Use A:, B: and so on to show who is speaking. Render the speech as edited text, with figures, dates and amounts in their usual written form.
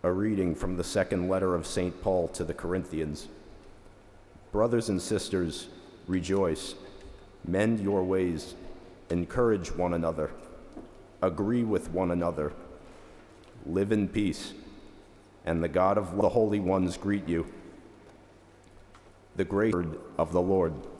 A: A reading from the second letter of St. Paul to the Corinthians. Brothers and sisters, rejoice, mend your ways, encourage one another, agree with one another, live in peace, and the God of the holy ones greet you. The great word of the Lord.